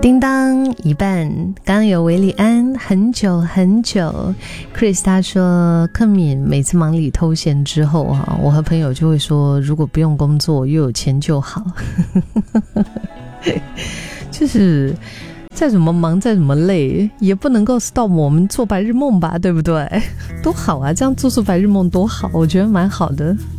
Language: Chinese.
叮当一半，刚刚有维里安很久很久 Chris 他说克敏每次忙里偷闲之后我和朋友就会说如果不用工作又有钱就好就是再怎么忙再怎么累也不能够 stop 我们做白日梦吧，对不对？多好啊，这样做白日梦多好，我觉得蛮好的。